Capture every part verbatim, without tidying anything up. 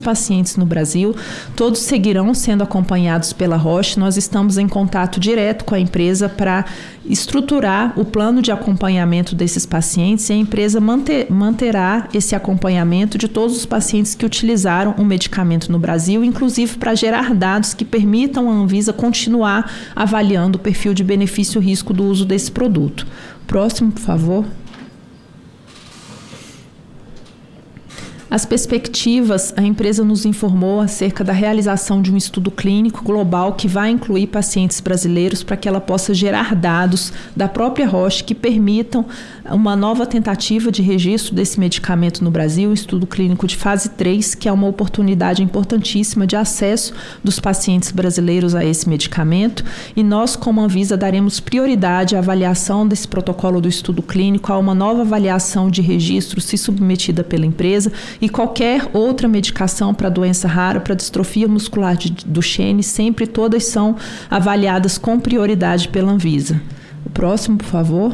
pacientes no Brasil, todos seguirão sendo acompanhados pela Roche. Nós estamos em contato direto com a empresa para estruturar o plano de acompanhamento desses pacientes e a empresa manter, manterá esse acompanhamento de todos os pacientes que utilizaram o medicamento no Brasil, inclusive para gerar dados que permitam à Anvisa continuar avaliando o perfil de benefício-risco do uso desse produto. Próximo, por favor. As perspectivas, a empresa nos informou acerca da realização de um estudo clínico global que vai incluir pacientes brasileiros para que ela possa gerar dados da própria Roche que permitam uma nova tentativa de registro desse medicamento no Brasil, um estudo clínico de fase três, que é uma oportunidade importantíssima de acesso dos pacientes brasileiros a esse medicamento, e nós, como Anvisa, daremos prioridade à avaliação desse protocolo do estudo clínico, a uma nova avaliação de registro se submetida pela empresa, e qualquer outra medicação para doença rara, para distrofia muscular de Duchenne, sempre todas são avaliadas com prioridade pela Anvisa. O próximo, por favor.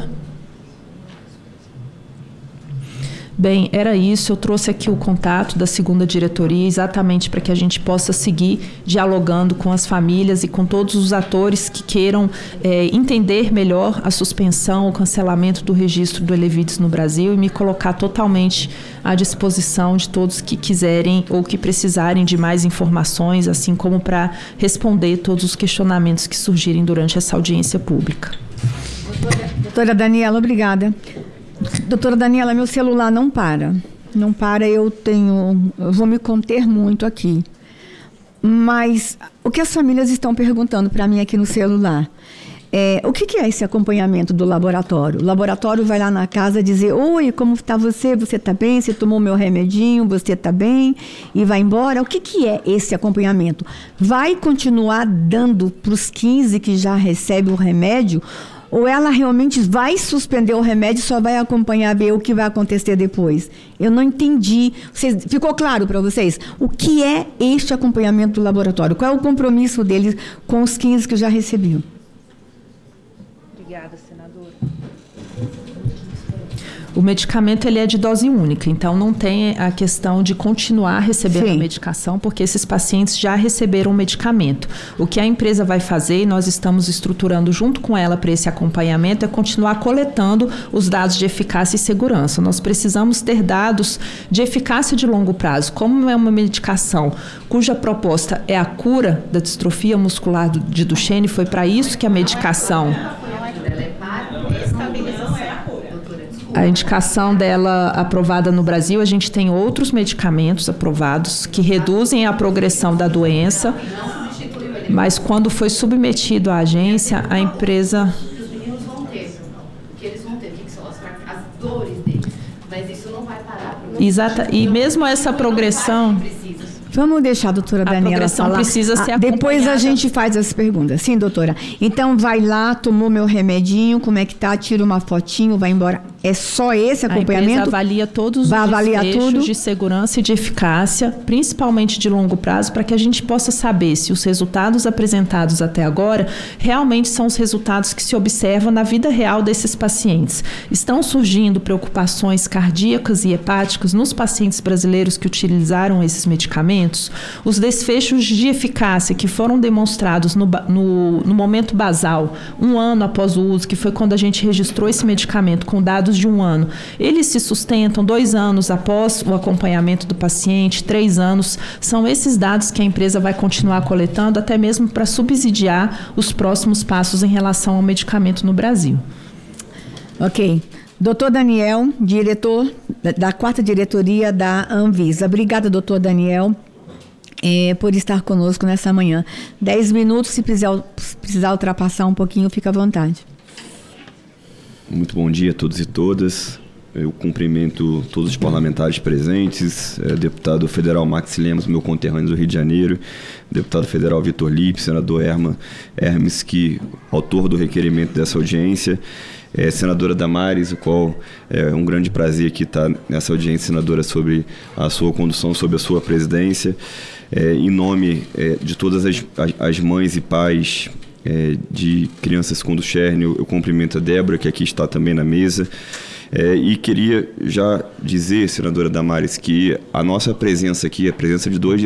Bem, era isso. Eu trouxe aqui o contato da segunda diretoria exatamente para que a gente possa seguir dialogando com as famílias e com todos os atores que queiram é, entender melhor a suspensão, o cancelamento do registro do Elevidys no Brasil e me colocar totalmente à disposição de todos que quiserem ou que precisarem de mais informações, assim como para responder todos os questionamentos que surgirem durante essa audiência pública. Doutora Daniela, obrigada. Doutora Daniela, meu celular não para. Não para, eu tenho... Eu vou me conter muito aqui. Mas o que as famílias estão perguntando para mim aqui no celular é, o que, que é esse acompanhamento do laboratório? O laboratório vai lá na casa dizer: oi, como está você? Você está bem? Você tomou meu remedinho? Você está bem? E vai embora? O que, que é esse acompanhamento? Vai continuar dando para os quinze que já recebem o remédio? Ou ela realmente vai suspender o remédio e só vai acompanhar, ver o que vai acontecer depois? Eu não entendi. Vocês, ficou claro para vocês? O que é este acompanhamento do laboratório? Qual é o compromisso deles com os quinze que já recebiam? Obrigada, senadora. O medicamento ele é de dose única, então não tem a questão de continuar recebendo Sim. a medicação, porque esses pacientes já receberam o medicamento. O que a empresa vai fazer, e nós estamos estruturando junto com ela para esse acompanhamento, é continuar coletando os dados de eficácia e segurança. Nós precisamos ter dados de eficácia de longo prazo. Como é uma medicação cuja proposta é a cura da distrofia muscular de Duchenne, foi para isso que a medicação... A indicação dela aprovada no Brasil, a gente tem outros medicamentos aprovados que reduzem a progressão da doença, mas quando foi submetido à agência, a empresa... Os meninos vão ter, o que eles vão ter, o que são as, as dores deles, mas isso não vai parar. Exata, e mesmo essa progressão... Vamos deixar a doutora Daniela falar. A progressão precisa ser acompanhada. Depois a gente faz as perguntas. Sim, doutora. Então, vai lá, tomou meu remedinho, como é que tá? Tira uma fotinho, vai embora. É só esse acompanhamento? A empresa avalia todos os desfechos de segurança e de eficácia, principalmente de longo prazo, para que a gente possa saber se os resultados apresentados até agora realmente são os resultados que se observam na vida real desses pacientes. Estão surgindo preocupações cardíacas e hepáticas nos pacientes brasileiros que utilizaram esses medicamentos? Os desfechos de eficácia que foram demonstrados no, no, no momento basal, um ano após o uso, que foi quando a gente registrou esse medicamento com dados de um ano, eles se sustentam dois anos após o acompanhamento do paciente, três anos. São esses dados que a empresa vai continuar coletando, até mesmo para subsidiar os próximos passos em relação ao medicamento no Brasil. Ok. Doutor Daniel, diretor da quarta diretoria da Anvisa. Obrigada, doutor Daniel, é, por estar conosco nessa manhã. Dez minutos, se precisar, se precisar ultrapassar um pouquinho, fica à vontade. Muito bom dia a todos e todas. Eu cumprimento todos os parlamentares presentes, é, deputado federal Max Lemos, meu conterrâneo do Rio de Janeiro, deputado federal Vitor Lippe, senador Herman Hermes, que autor do requerimento dessa audiência, é, senadora Damares, o qual é um grande prazer aqui estar nessa audiência, senadora, sobre a sua condução, sobre a sua presidência. É, em nome é, de todas as, as mães e pais é, de crianças com Duchenne, eu, eu cumprimento a Débora, que aqui está também na mesa. É, e queria já dizer, senadora Damares, que a nossa presença aqui, a presença de dois